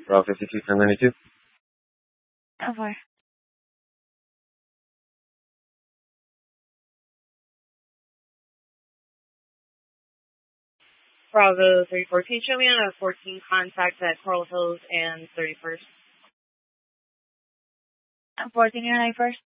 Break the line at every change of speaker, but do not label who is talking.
Bravo 52, 1092.
Over.
Bravo 314, show me on a 14 contact at Coral Hills and 31st.
14 and 91st.